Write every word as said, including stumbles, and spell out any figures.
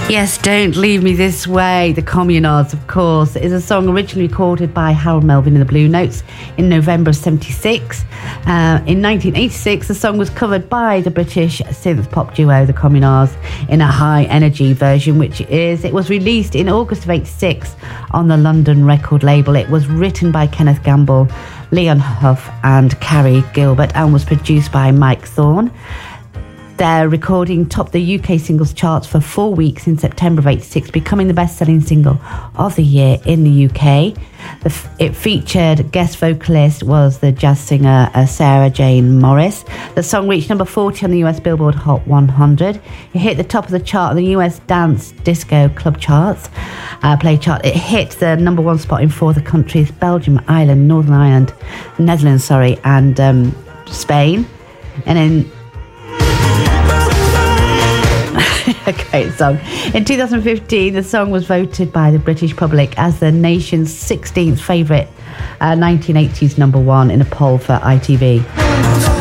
Yes, Don't Leave Me This Way, the Communards, of course, is a song originally recorded by Harold Melvin and the Blue Notes in November of seventy-six. Uh, in nineteen eighty-six, the song was covered by the British synth pop duo, the Communards, in a high-energy version, which is, it was released in August of eighty-six on the London record label. It was written by Kenneth Gamble, Leon Huff and Carrie Gilbert and was produced by Mike Thorne. Their recording topped the U K singles charts for four weeks in September of eighty-six, becoming the best-selling single of the year in the U K. The f- it featured guest vocalist was the jazz singer uh, Sarah Jane Morris. The song reached number forty on the U S Billboard Hot one hundred. It hit the top of the chart on the U S dance disco club charts, uh, play chart. It hit the number one spot in four of the countries: Belgium, Ireland, Northern Ireland, Netherlands, sorry, and um, Spain. And in a great song. In two thousand fifteen, the song was voted by the British public as the nation's sixteenth favourite uh, nineteen eighties number one in a poll for I T V.